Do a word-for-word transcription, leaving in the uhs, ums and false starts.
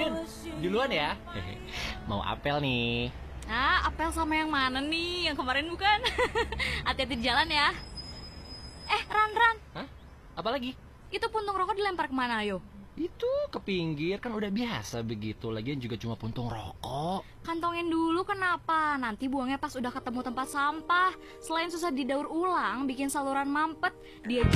Rin, duluan ya. Mau apel nih. Ah, apel sama yang mana nih? Yang kemarin bukan? Hati-hati di jalan ya. Eh, Ran, Ran. Hah? Apa lagi? Itu puntung rokok dilempar kemana, ayo? Itu ke pinggir, kan udah biasa begitu. Lagian juga cuma puntung rokok. Kantongin dulu kenapa? Nanti buangnya pas udah ketemu tempat sampah. Selain susah didaur ulang, bikin saluran mampet, dia